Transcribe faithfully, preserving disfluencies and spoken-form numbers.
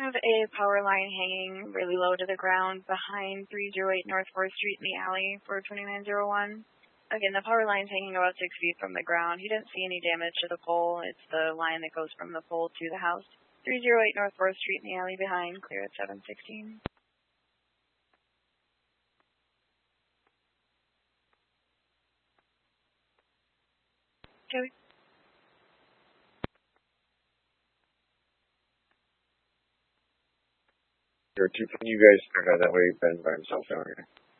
I have a power line hanging really low to the ground behind three oh eight North fourth Street in the alley for twenty-nine oh one. Again, the power line's hanging about six feet from the ground. He didn't see any damage to the pole. It's the line that goes from the pole to the house. three oh eight North fourth Street in the alley behind, clear at seven sixteen. Joey? Can you guys start out that way? Ben by himself down here.